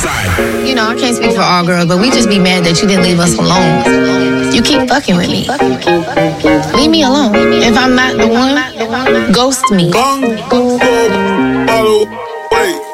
You know, I can't speak for all girls, but we just be mad that you didn't leave us alone. You keep fucking with me. Leave me alone. If I'm not the one, ghost me. Wait.